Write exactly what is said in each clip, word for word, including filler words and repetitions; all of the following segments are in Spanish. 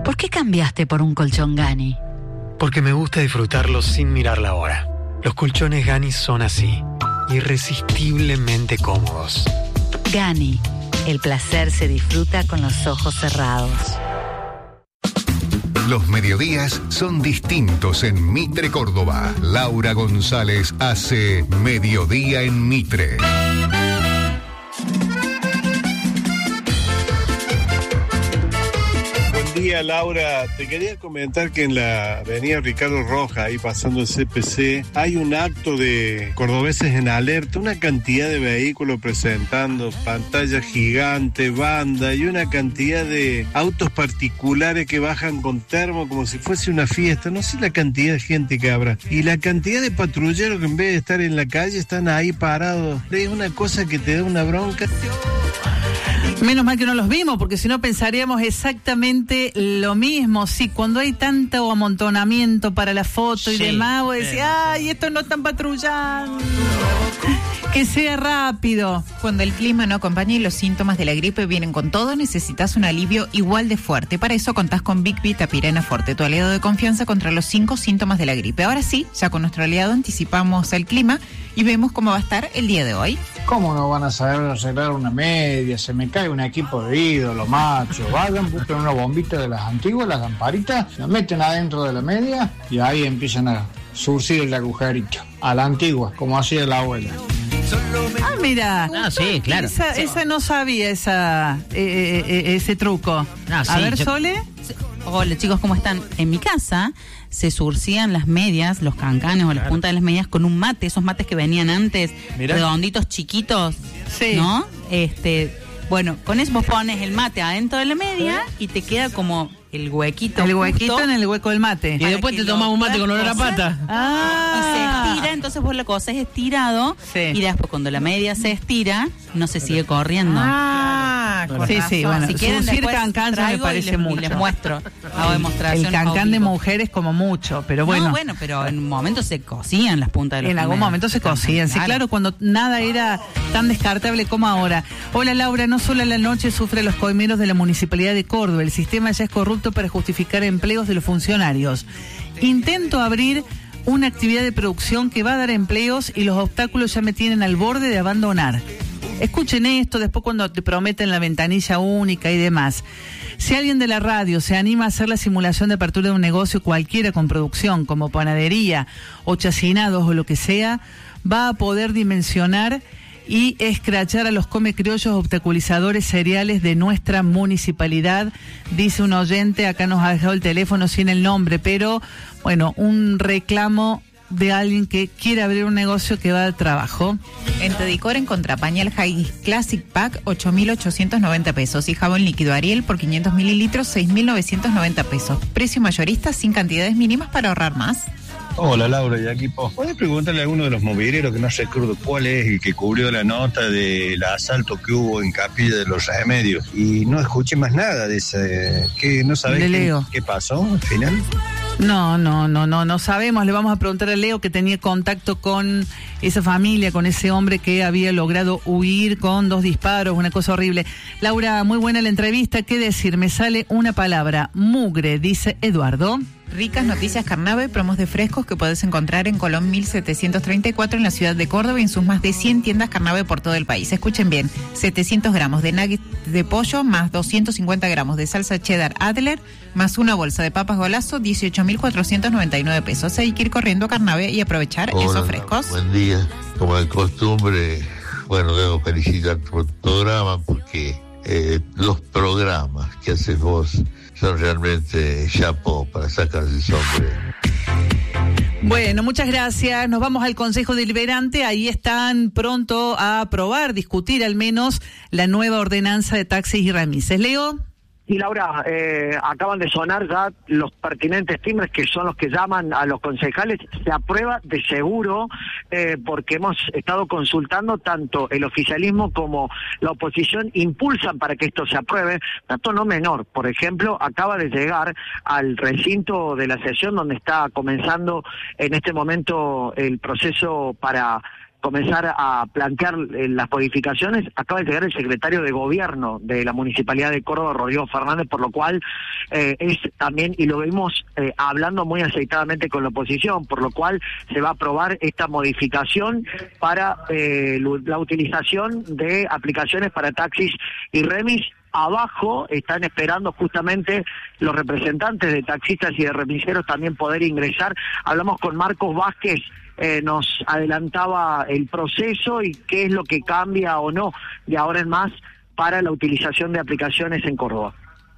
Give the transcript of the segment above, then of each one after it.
¿Por qué cambiaste por un colchón Gani? Porque me gusta disfrutarlos sin mirar la hora. Los colchones Gani son así, irresistiblemente cómodos. Gani, el placer se disfruta con los ojos cerrados. Los mediodías son distintos en Mitre, Córdoba. Laura González hace Mediodía en Mitre. Buen día, Laura. Te quería comentar que en la avenida Ricardo Rojas, ahí pasando el C P C, hay un acto de cordobeses en alerta, una cantidad de vehículos presentando, pantalla gigante, banda y una cantidad de autos particulares que bajan con termo como si fuese una fiesta. No sé la cantidad de gente que habrá. Y la cantidad de patrulleros que en vez de estar en la calle están ahí parados. Es una cosa que te da una bronca. Menos mal que no los vimos, porque si no pensaríamos exactamente lo mismo. Sí, cuando hay tanto amontonamiento para la foto y sí, demás, vos decís, ay, estos no están patrullando. Que sea rápido. Cuando el clima no acompaña y los síntomas de la gripe vienen con todo, necesitas un alivio igual de fuerte. Para eso contás con Big Vitapirena Forte, tu aliado de confianza contra los cinco síntomas de la gripe. Ahora sí, ya con nuestro aliado anticipamos el clima y vemos cómo va a estar el día de hoy. ¿Cómo no van a saber arreglar una media? Se me cae un equipo de ídolo, macho. Vayan, busquen una bombita de las antiguas, las lamparitas, la meten adentro de la media y ahí empiezan a surcir el agujerito. A la antigua, como hacía la abuela. Ah, mira. Ah, sí, claro. Esa, sí. esa no sabía esa eh, eh, ese truco. Ah, sí, a ver, yo... Sole. Hola chicos, ¿cómo están? En mi casa se surcían las medias, los cancanes o las puntas de las medias con un mate, esos mates que venían antes, Mirá. redonditos, chiquitos, sí. ¿no? Este, bueno, con eso vos pones el mate adentro de la media y te queda como el huequito. El huequito justo, en el hueco del mate. Y después te tomas un mate con olor a pata. Ah. Y se estira, entonces vos la cosa es estirado sí. y después cuando la media se estira, no se sigue corriendo. Ah, con sí, razón. sí, bueno, si quieren surcir después cancán ya me parece y les, mucho. Y les muestro, hago demostraciones. El cancán de mujeres como mucho, pero bueno. No, bueno, pero en un momento se cosían las puntas de los En algún primeros. momento se cosían, sí, claro. claro, cuando nada era tan descartable como ahora. Hola Laura, no solo la noche sufre los coimeros de la Municipalidad de Córdoba, el sistema ya es corrupto para justificar empleos de los funcionarios. Intento abrir una actividad de producción que va a dar empleos y los obstáculos ya me tienen al borde de abandonar. Escuchen esto después cuando te prometen la ventanilla única y demás. Si alguien de la radio se anima a hacer la simulación de apertura de un negocio cualquiera con producción, como panadería o chacinados o lo que sea, va a poder dimensionar y escrachar a los comecriollos obstaculizadores seriales de nuestra municipalidad, dice un oyente. Acá nos ha dejado el teléfono sin el nombre, pero bueno, un reclamo de alguien que quiere abrir un negocio que va al trabajo. En Tedicor en Contrapañal High Classic Pack, ocho mil ochocientos noventa pesos. Y jabón líquido Ariel por quinientos mililitros, seis mil novecientos noventa pesos. Precio mayorista sin cantidades mínimas para ahorrar más. Hola Laura y equipo. ¿Podés preguntarle a alguno de los mobileros que no recuerdo cuál es el que cubrió la nota del asalto que hubo en Capilla de los Remedios? Y no escuché más nada de ese. ¿Qué, ¿No sabés qué, qué pasó al final? No, no, no, no, no sabemos. Le vamos a preguntar a Leo, que tenía contacto con esa familia, con ese hombre que había logrado huir con dos disparos, una cosa horrible. Laura, muy buena la entrevista. ¿Qué decir? Me sale una palabra, mugre, dice Eduardo. Ricas noticias Carnave, promos de frescos que puedes encontrar en Colón mil setecientos treinta y cuatro en la ciudad de Córdoba y en sus más de cien tiendas Carnave por todo el país. Escuchen bien, setecientos gramos de nuggets de pollo más doscientos cincuenta gramos de salsa cheddar Adler más una bolsa de papas Golazo, dieciocho mil cuatrocientos noventa y nueve pesos. Hay que ir corriendo a Carnave y aprovechar Hola, esos frescos. Buen día, como de costumbre, bueno, debo felicitar por tu programa porque eh, los programas que haces vos son realmente chapo para sacarse el sombrero. Bueno, muchas gracias. Nos vamos al Consejo Deliberante. Ahí están pronto a aprobar, discutir al menos la nueva ordenanza de taxis y remises. Leo. Y Laura, eh, acaban de sonar ya los pertinentes timbres que son los que llaman a los concejales. Se aprueba de seguro eh, porque hemos estado consultando, tanto el oficialismo como la oposición impulsan para que esto se apruebe. Dato no menor, por ejemplo, acaba de llegar al recinto de la sesión donde está comenzando en este momento el proceso para comenzar a plantear eh, las modificaciones. Acaba de llegar el secretario de Gobierno de la Municipalidad de Córdoba, Rodrigo Fernández, por lo cual eh, es también, y lo vimos eh, hablando muy aceitadamente con la oposición, por lo cual se va a aprobar esta modificación para eh, la utilización de aplicaciones para taxis y remis. Abajo están esperando justamente los representantes de taxistas y de remiseros también poder ingresar. Hablamos con Marcos Vázquez, eh, nos adelantaba el proceso y qué es lo que cambia o no de ahora en más para la utilización de aplicaciones en Córdoba.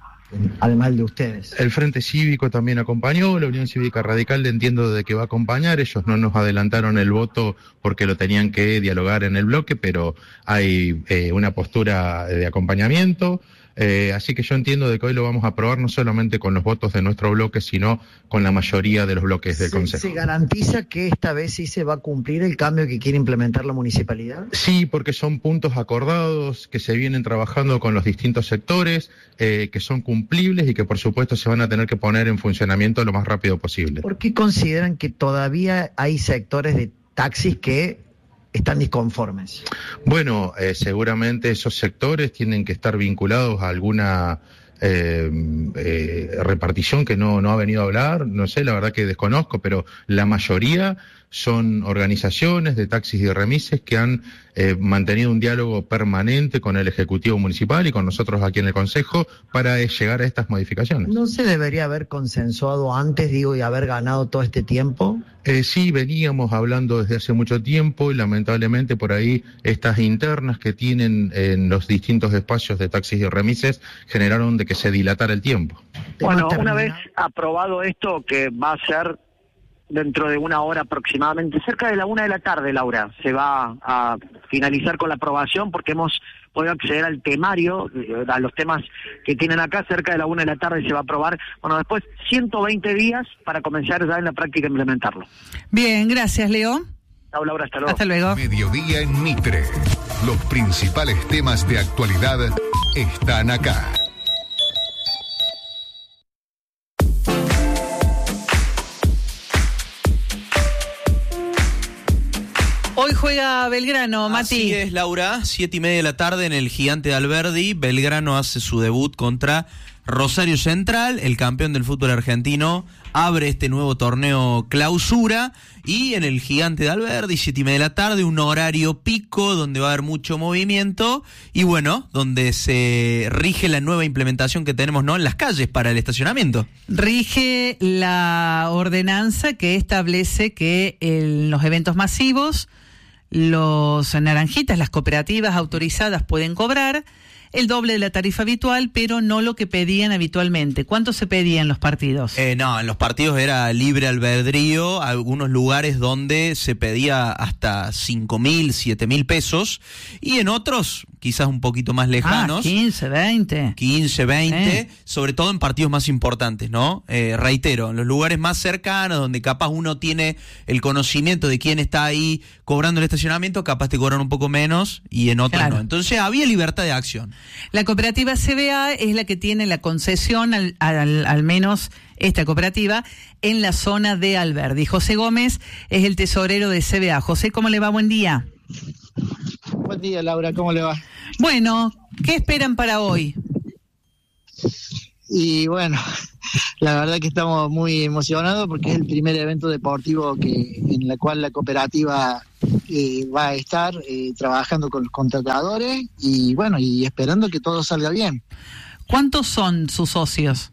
Además de ustedes. El Frente Cívico también acompañó, la Unión Cívica Radical entiendo de que va a acompañar, ellos no nos adelantaron el voto porque lo tenían que dialogar en el bloque, pero hay eh, una postura de acompañamiento, eh, así que yo entiendo de que hoy lo vamos a aprobar no solamente con los votos de nuestro bloque, sino con la mayoría de los bloques del ¿Se, Consejo. ¿Se garantiza que esta vez sí se va a cumplir el cambio que quiere implementar la municipalidad? Sí, porque son puntos acordados que se vienen trabajando con los distintos sectores, eh, que son cumplibles y que por supuesto se van a tener que poner en funcionamiento lo más rápido posible. ¿Por qué consideran que todavía hay sectores de taxis que están disconformes? Bueno, eh, seguramente esos sectores tienen que estar vinculados a alguna eh, eh, repartición que no, no ha venido a hablar, no sé, la verdad que desconozco, pero la mayoría son organizaciones de taxis y remises que han eh, mantenido un diálogo permanente con el Ejecutivo Municipal y con nosotros aquí en el Consejo para eh, llegar a estas modificaciones. ¿No se debería haber consensuado antes, digo, y haber ganado todo este tiempo? Eh, sí, veníamos hablando desde hace mucho tiempo y lamentablemente por ahí estas internas que tienen en los distintos espacios de taxis y remises generaron de que se dilatara el tiempo. Bueno, una vez aprobado esto, que va a ser dentro de una hora aproximadamente, cerca de la una de la tarde, Laura, se va a finalizar con la aprobación porque hemos podido acceder al temario, a los temas que tienen acá, cerca de la una de la tarde se va a aprobar. Bueno, después ciento veinte días para comenzar ya en la práctica a implementarlo. Bien, gracias, Leo. Chao, Laura, hasta luego. Hasta luego. Mediodía en Mitre. Los principales temas de actualidad están acá. Hoy juega Belgrano, Mati. Así es, Laura, siete y media de la tarde en el Gigante de Alberdi. Belgrano hace su debut contra Rosario Central, el campeón del fútbol argentino, abre este nuevo torneo clausura y en el Gigante de Alberdi, siete y media de la tarde, un horario pico donde va a haber mucho movimiento y bueno, donde se rige la nueva implementación que tenemos, ¿no?, en las calles para el estacionamiento. Rige la ordenanza que establece que en los eventos masivos los naranjitas, las cooperativas autorizadas pueden cobrar el doble de la tarifa habitual, pero no lo que pedían habitualmente. ¿Cuánto se pedía en los partidos? Eh, no, en los partidos era libre albedrío, algunos lugares donde se pedía hasta cinco mil, siete mil pesos, y en otros, quizás un poquito más lejanos. Ah, quince, veinte. quince, veinte, eh. sobre todo en partidos más importantes, ¿no? Eh, reitero, en los lugares más cercanos, donde capaz uno tiene el conocimiento de quién está ahí cobrando el estacionamiento, capaz te cobran un poco menos, y en otros claro. no. Entonces había libertad de acción. La cooperativa C B A es la que tiene la concesión, al, al, al menos esta cooperativa, en la zona de Alberdi. José Gómez es el tesorero de C B A. José, ¿cómo le va? Buen día. Buen día, Laura, ¿cómo le va? Bueno, ¿qué esperan para hoy? Y bueno, la verdad que estamos muy emocionados porque es el primer evento deportivo que en la cual la cooperativa eh, va a estar eh, trabajando con los contratadores y bueno, y esperando que todo salga bien. ¿Cuántos son sus socios?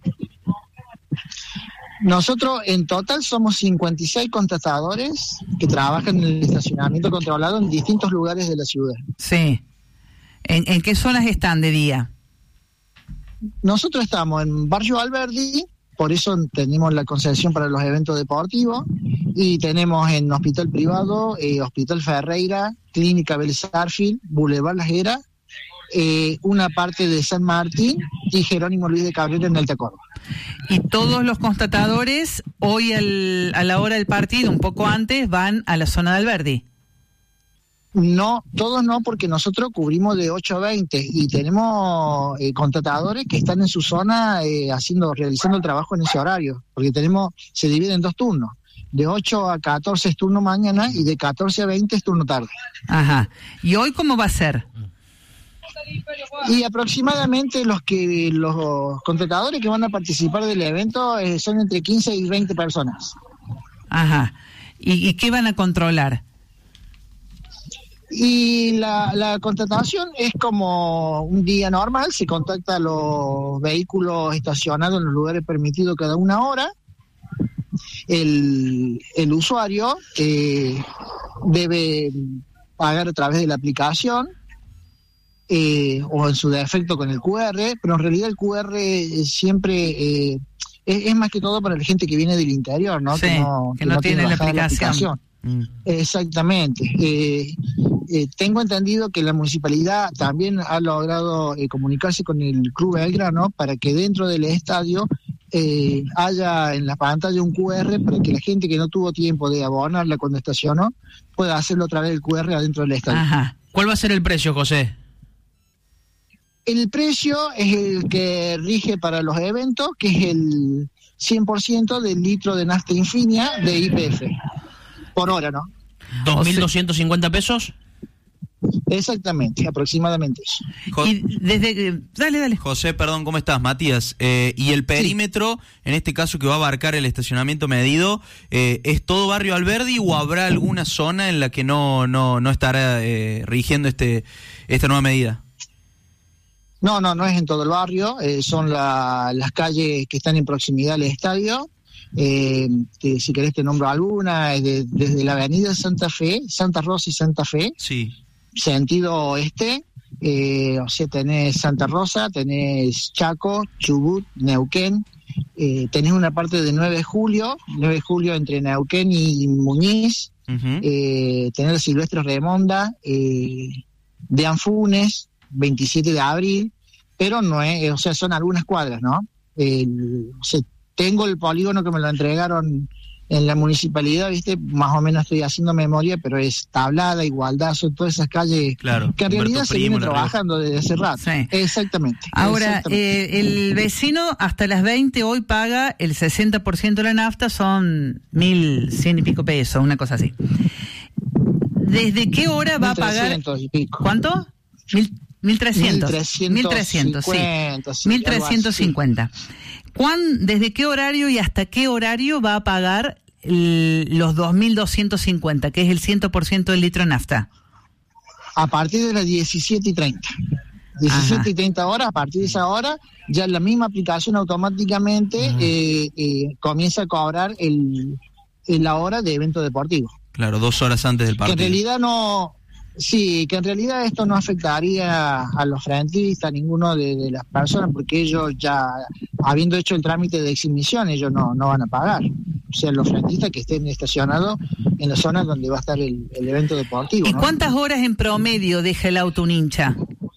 Nosotros en total somos cincuenta y seis contratadores que trabajan en el estacionamiento controlado en distintos lugares de la ciudad. Sí. ¿En, en qué zonas están de día? Nosotros estamos en Barrio Alberdi, por eso tenemos la concesión para los eventos deportivos, y tenemos en Hospital Privado, eh, Hospital Ferreira, Clínica Vélez Sarsfield, Boulevard Las Heras, eh, una parte de San Martín y Jerónimo Luis de Cabrera en Alta Córdoba. Y todos los constatadores hoy al, a la hora del partido, un poco antes, van a la zona de Alberdi. No, todos no, porque nosotros cubrimos de ocho a veinte y tenemos eh, contratadores que están en su zona eh, haciendo, realizando el trabajo en ese horario, porque tenemos, se divide en dos turnos. De ocho a catorce es turno mañana y de catorce a veinte es turno tarde. Ajá. ¿Y hoy cómo va a ser? Y aproximadamente los que los contratadores que van a participar del evento eh, son entre quince y veinte personas. Ajá. ¿Y, y qué van a controlar? Y la, la contratación es como un día normal, se contacta a los vehículos estacionados en los lugares permitidos cada una hora. El, el usuario eh, debe pagar a través de la aplicación eh, o en su defecto con el Q R, pero en realidad el Q R siempre eh, es, es más que todo para la gente que viene del interior, ¿no? Sí, que no, que que no no tiene la bajada aplicación. Mm. Exactamente. Eh, eh, tengo entendido que la municipalidad también ha logrado eh, comunicarse con el Club Belgrano para que dentro del estadio eh, haya en la pantalla un Q R para que la gente que no tuvo tiempo de abonarla cuando estacionó pueda hacerlo otra vez el Q R adentro del estadio. Ajá. ¿Cuál va a ser el precio, José? El precio es el que rige para los eventos, que es el cien por ciento del litro de nafta Infinia de Y P F. Por hora, ¿no? ¿dos mil doscientos cincuenta pesos? Exactamente, aproximadamente eso. Jo- Y desde... Dale, dale. José, perdón, ¿cómo estás? Matías. Eh, y el perímetro, en este caso que va a abarcar el estacionamiento medido, eh, ¿es todo Barrio Alberdi o habrá alguna zona en la que no no no estará eh, rigiendo este esta nueva medida? No, no, no es en todo el barrio, eh, son la, las calles que están en proximidad al estadio. Eh, te, si querés te nombro alguna, es de, desde la avenida Santa Fe, Santa Rosa y Santa Fe, sí, sentido oeste, eh, o sea, tenés Santa Rosa, tenés Chaco, Chubut, Neuquén, eh, tenés una parte de nueve de julio, nueve de julio entre Neuquén y Muñiz, uh-huh. eh, tenés Silvestre Remonda, eh, de Anfunes, veintisiete de abril, pero no es, o sea, son algunas cuadras, ¿no? El, o sea, tengo el polígono que me lo entregaron en la municipalidad, ¿viste? Más o menos estoy haciendo memoria, pero es Tablada, Igualdad, son todas esas calles claro, que en realidad Humberto se Primo, vienen La trabajando desde hace rato. Sí. Exactamente. Ahora, exactamente. eh, el vecino hasta las veinte hoy paga el sesenta por ciento de la nafta, son mil cien y pico pesos, una cosa así. ¿Desde qué hora va a pagar? mil trescientos y pico. ¿Cuánto? Mil, mil trescientos. mil trescientos, sí. sí, mil trescientos cincuenta. ¿Cuán, ¿Desde qué horario y hasta qué horario va a pagar el, los dos mil doscientos cincuenta, que es el cien por ciento del litro de nafta? A partir de las diecisiete y treinta. diecisiete Ajá. y treinta horas, a partir de esa hora, ya la misma aplicación automáticamente eh, eh, comienza a cobrar el, el la hora de evento deportivo. Claro, dos horas antes del Que partido. en realidad no... Sí, que en realidad esto no afectaría a los frentistas, a ninguno de, de las personas, porque ellos ya, habiendo hecho el trámite de exhibición, ellos no, no van a pagar. O sea, los frentistas que estén estacionados en las zonas donde va a estar el, el evento deportivo. ¿Y ¿no? cuántas horas en promedio deja el auto un hincha?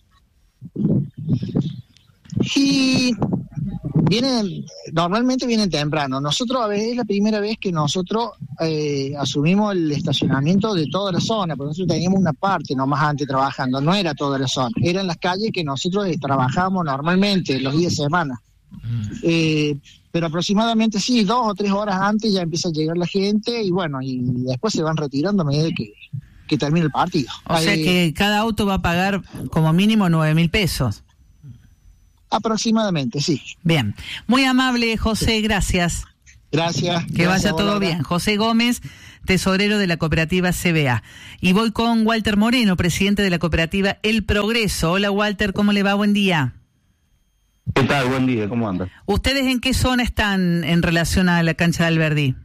Y vienen, normalmente vienen temprano. Nosotros a veces es la primera vez que nosotros eh, asumimos el estacionamiento de toda la zona, porque nosotros teníamos una parte nomás antes trabajando, no era toda la zona, eran las calles que nosotros eh, trabajábamos normalmente los días de semana. Eh, pero aproximadamente sí, dos o tres horas antes ya empieza a llegar la gente y bueno, y después se van retirando a medida que, que termine el partido. O sea Eh, que cada auto va a pagar como mínimo nueve mil pesos. Aproximadamente, sí. Bien. Muy amable, José, gracias. Gracias. Que Gracias, vaya todo Laura. bien. José Gómez, tesorero de la cooperativa C B A. Y voy con Walter Moreno, presidente de la cooperativa El Progreso. Hola, Walter, ¿cómo le va? Buen día. ¿Qué tal? Buen día, ¿cómo andan? ¿Ustedes en qué zona están en relación a la cancha de Alberdi?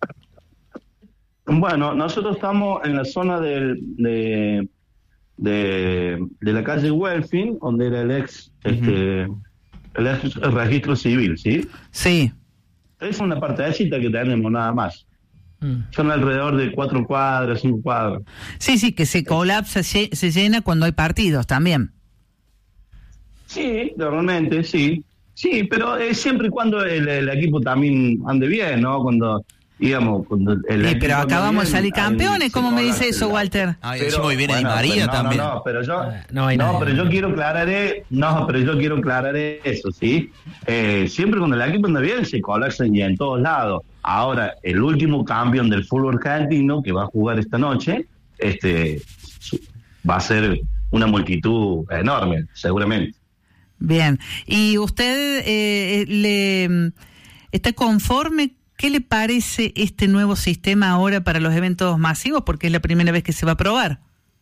Bueno, nosotros estamos en la zona del, de, de, de la calle Welfin, donde era el ex, uh-huh. este, el ex registro civil, ¿sí? Sí. Es una partecita que tenemos nada más. Mm. Son alrededor de cuatro cuadras, cinco cuadras. Sí, sí, que se colapsa, se, se llena cuando hay partidos también. Sí, normalmente, sí. Sí, pero es siempre y cuando el, el equipo también ande bien, ¿no? Cuando digamos, cuando el Sí, pero acabamos de salir campeones, ¿cómo me dice eso, Walter? Ah, y Pero, encima hoy viene bueno, Di María pero no, también. No, no, pero yo, no, hay no, nadie. pero yo quiero aclarar, e- no, pero yo quiero aclarar eso, ¿sí? Eh, siempre cuando el equipo anda bien se colapsan ya en todos lados. Ahora, el último campeón del fútbol argentino que va a jugar esta noche, este, su- va a ser una multitud enorme, seguramente. Bien. ¿Y usted eh, le está conforme? ¿Qué le parece este nuevo sistema ahora para los eventos masivos? Porque es la primera vez que se va a probar.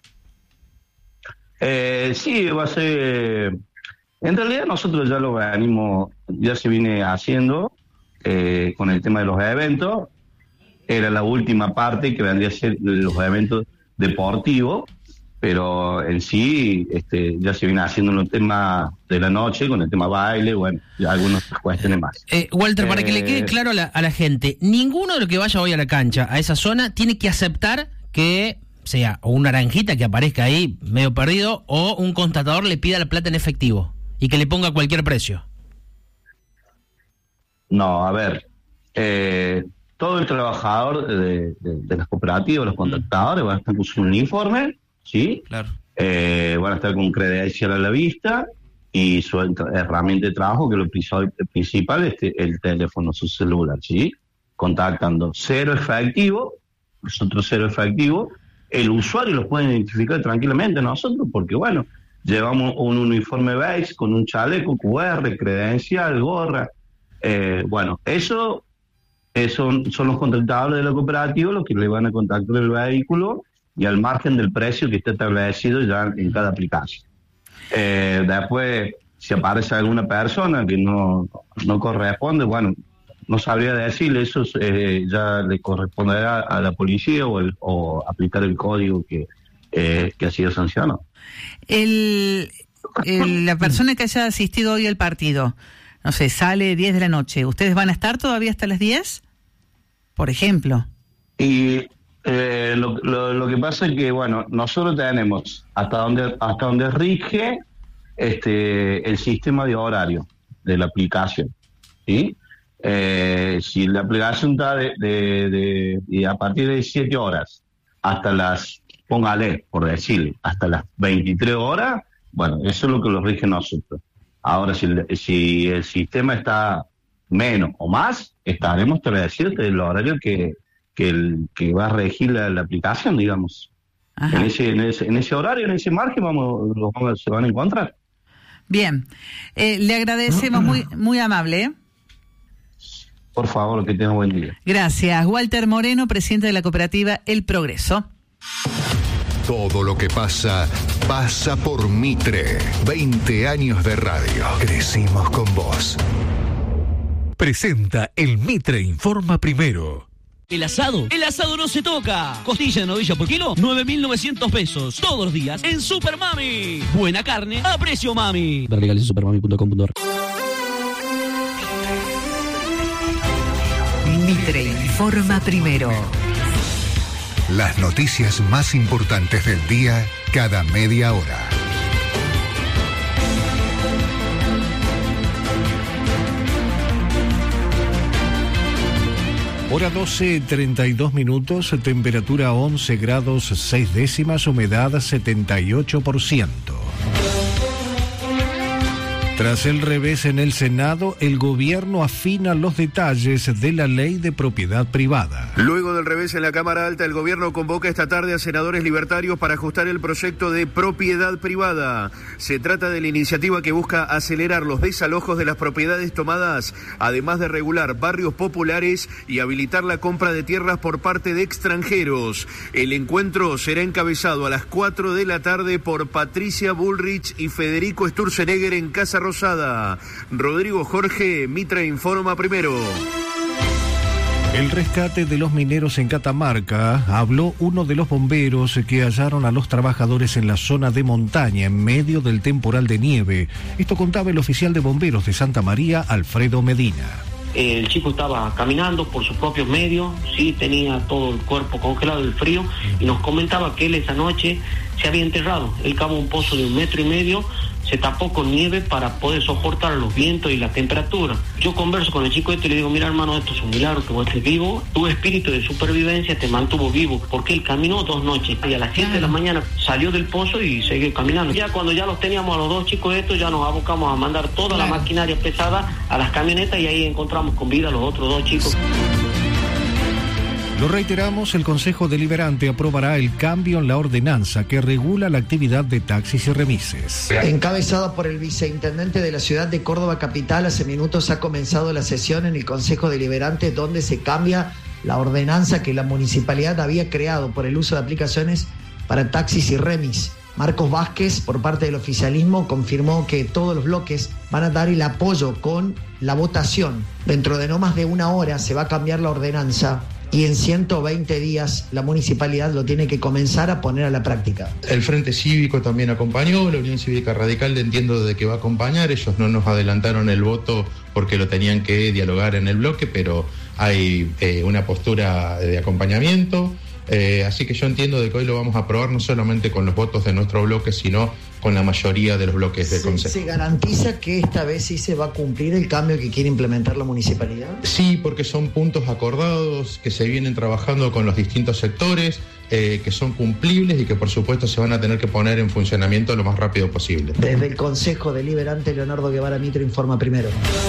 Eh, sí, va a ser. En realidad nosotros ya lo venimos, ya se viene haciendo eh, con el tema de los eventos. Era la última parte que vendría a ser los eventos deportivos, pero en sí este, ya se viene haciendo en el tema de la noche, con el tema baile, bueno, y algunas cuestiones más. Eh, Walter, para que le Eh, quede claro a la, a la gente, ninguno de los que vaya hoy a la cancha, a esa zona, tiene que aceptar que sea o una naranjita que aparezca ahí medio perdido o un constatador le pida la plata en efectivo y que le ponga cualquier precio. No, a ver, eh, todo el trabajador de, de, de las cooperativas, los contratadores, van a estar con su uniforme, ¿sí? Claro. Eh, van a estar con credencial a la vista y su entra- herramienta de trabajo, que lo principal, principal es este, el teléfono, su celular, ¿sí? Contactando cero efectivo, nosotros cero efectivo, el usuario lo puede identificar tranquilamente nosotros, porque bueno, llevamos un uniforme beige con un chaleco Q R, credencial, gorra, eh, bueno, eso eh, son, son los contratables de la cooperativa los que le van a contactar el vehículo y al margen del precio que está establecido ya en cada aplicación. Eh, después, si aparece alguna persona que no, no corresponde, bueno, no sabría decirle, eso eh, ya le corresponderá a la policía o, el, o aplicar el código que, eh, que ha sido sancionado. El, el- la persona que haya asistido hoy al partido, no sé, sale diez de la noche, ¿ustedes van a estar todavía hasta las diez? Por ejemplo. Y eh, lo, lo, lo que pasa es que, bueno, nosotros tenemos hasta donde hasta donde rige este el sistema de horario de la aplicación, ¿sí? Eh, si la aplicación está de, de, de, de a partir de siete horas hasta las, póngale, por decirle, hasta las veintitrés horas, bueno, eso es lo que lo rige nosotros. Ahora, si, el- si el sistema está menos o más, estaremos establecidos el horario que, que, el, que va a regir la, la aplicación, digamos. En ese, en, ese, en ese horario, en ese margen, vamos, los vamos, se van a encontrar. Bien. Eh, le agradecemos, muy, muy amable, ¿eh? Por favor, que tenga buen día. Gracias. Walter Moreno, presidente de la cooperativa El Progreso. Todo lo que pasa, pasa por Mitre. veinte años de radio. Crecimos con vos. Presenta el Mitre Informa Primero. El asado, el asado no se toca. Costilla de novilla por kilo, nueve mil novecientos pesos. Todos los días en Super Mami. Buena carne a precio mami. Ver legales en supermami punto com punto a r. Mitre Informa Primero. Las noticias más importantes del día cada media hora. Hora doce, treinta y dos minutos, temperatura once grados seis décimas, humedad setenta y ocho por ciento. Tras el revés en el Senado, el gobierno afina los detalles de la ley de propiedad privada. Luego del revés en la Cámara Alta, el gobierno convoca esta tarde a senadores libertarios para ajustar el proyecto de propiedad privada. Se trata de la iniciativa que busca acelerar los desalojos de las propiedades tomadas, además de regular barrios populares y habilitar la compra de tierras por parte de extranjeros. El encuentro será encabezado a las cuatro de la tarde por Patricia Bullrich y Federico Sturzenegger en Casa Rosada. Rodrigo Jorge, Mitre Informa Primero. El rescate de los mineros en Catamarca, habló uno de los bomberos que hallaron a los trabajadores en la zona de montaña en medio del temporal de nieve. Esto contaba el oficial de bomberos de Santa María, Alfredo Medina. El chico estaba caminando por sus propios medios, sí, tenía todo el cuerpo congelado del frío y nos comentaba que él esa noche se había enterrado. Él cavó un pozo de un metro y medio se tapó con nieve para poder soportar los vientos y la temperatura. Yo converso con el chico este y le digo, mira hermano, esto es un milagro que vos estés vivo, tu espíritu de supervivencia te mantuvo vivo, porque él caminó dos noches y a las siete de la mañana salió del pozo y siguió caminando. Ya cuando ya los teníamos a los dos chicos estos, ya nos abocamos a mandar toda la maquinaria pesada a las camionetas y ahí encontramos con vida a los otros dos chicos. Lo reiteramos, el Consejo Deliberante aprobará el cambio en la ordenanza que regula la actividad de taxis y remises. Encabezada por el viceintendente de la ciudad de Córdoba Capital, hace minutos ha comenzado la sesión en el Consejo Deliberante donde se cambia la ordenanza que la municipalidad había creado por el uso de aplicaciones para taxis y remis. Marcos Vázquez, por parte del oficialismo, confirmó que todos los bloques van a dar el apoyo con la votación. Dentro de no más de una hora se va a cambiar la ordenanza y en ciento veinte días la municipalidad lo tiene que comenzar a poner a la práctica. El Frente Cívico también acompañó, la Unión Cívica Radical entiendo de que va a acompañar, ellos no nos adelantaron el voto porque lo tenían que dialogar en el bloque, pero hay eh, una postura de acompañamiento, eh, así que yo entiendo de que hoy lo vamos a aprobar no solamente con los votos de nuestro bloque, sino con la mayoría de los bloques del Consejo. ¿Se garantiza que esta vez sí se va a cumplir el cambio que quiere implementar la municipalidad? Sí, porque son puntos acordados que se vienen trabajando con los distintos sectores, eh, que son cumplibles y que por supuesto se van a tener que poner en funcionamiento lo más rápido posible. Desde el Consejo Deliberante, Leonardo Guevara Mitre informa primero.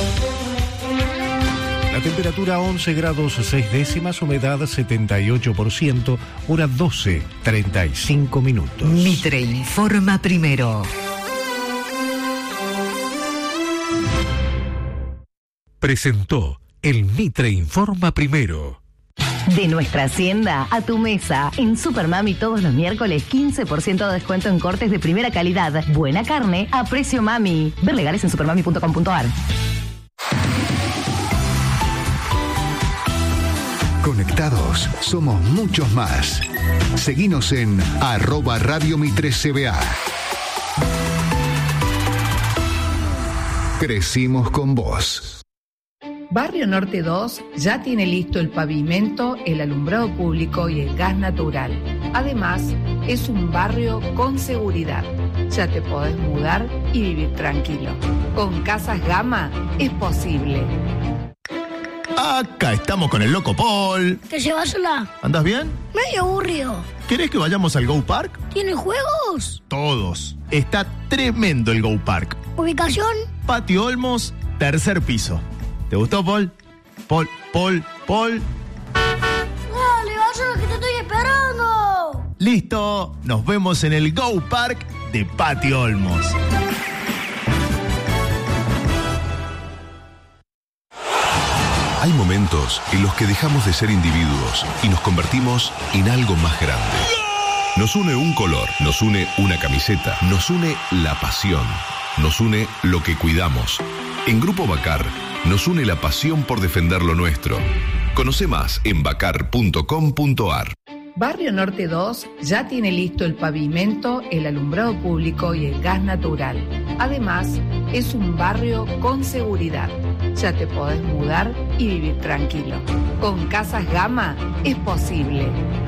La temperatura once grados seis décimas, humedad setenta y ocho por ciento, hora doce, treinta y cinco minutos. Mitre informa primero. Presentó el Mitre informa primero. De nuestra hacienda a tu mesa. En Supermami todos los miércoles quince por ciento de descuento en cortes de primera calidad. Buena carne a precio mami. Ver legales en supermami punto com punto ar. Conectados, somos muchos más. Seguinos en arroba Radio Mitre C B A. Crecimos con vos. Barrio Norte dos ya tiene listo el pavimento, el alumbrado público y el gas natural. Además, es un barrio con seguridad. Ya te podés mudar y vivir tranquilo. Con Casas Gama es posible. Acá estamos con el loco Paul. ¿Te llevásela? ¿Andás bien? Medio aburrido. ¿Querés que vayamos al Go Park? ¿Tiene juegos? Todos. Está tremendo el Go Park. ¿Ubicación? Patio Olmos, tercer piso. ¿Te gustó, Paul? Paul, Paul, Paul. Dale, vaya que te estoy esperando. Listo. Nos vemos en el Go Park de Patio Olmos. Hay momentos en los que dejamos de ser individuos y nos convertimos en algo más grande. Nos une un color, nos une una camiseta, nos une la pasión, nos une lo que cuidamos. En Grupo Bacar nos une la pasión por defender lo nuestro. Conoce más en bacar punto com punto ar. Barrio Norte dos ya tiene listo el pavimento, el alumbrado público y el gas natural. Además, es un barrio con seguridad. Ya te podés mudar y vivir tranquilo. Con Casas Gama es posible.